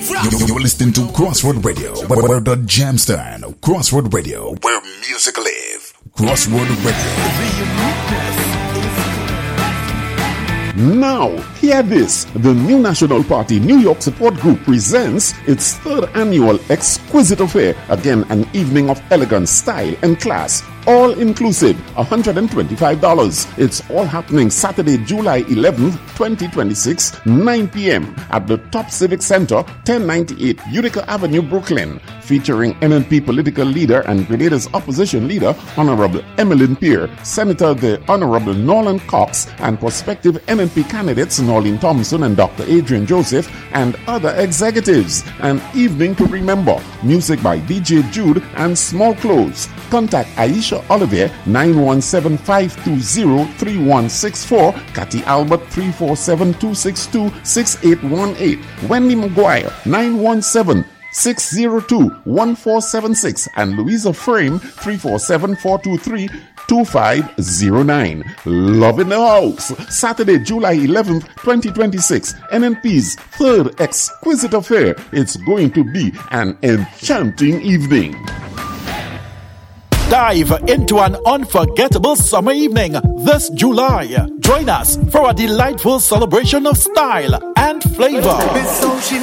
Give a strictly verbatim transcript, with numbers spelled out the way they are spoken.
You're, you're listening to Crossroad Radio, where, where the jam stand. Crossroad Radio, where music live. Crossroad Radio. Now, hear this. The New National Party New York Support Group presents its third annual Exquisite Affair. Again, an evening of elegance, style, and class. All inclusive, one hundred twenty-five dollars. It's all happening Saturday, July eleventh, twenty twenty-six, nine p.m. at the Top Civic Center, ten ninety-eight Utica Avenue, Brooklyn. Featuring N N P political leader and Grenada's opposition leader, Honorable Emmeline Peer, Senator the Honorable Nolan Cox, and prospective N N P candidates Norlene Thompson and Doctor Adrian Joseph, and other executives. An evening to remember. Music by D J Jude and Small Clothes. Contact Aisha Olivier, nine one seven, five two zero, three one six four, Cathy Albert, three four seven, two six two, six eight one eight, Wendy McGuire, nine one seven, six zero two, one four seven six, and Louisa Frame, three four seven, four two three, two five zero nine. Love in the house. Saturday, July eleventh, twenty twenty-six. N N P's third Exquisite Affair. It's going to be an enchanting evening. Dive into an unforgettable summer evening this July. Join us for a delightful celebration of style and flavor.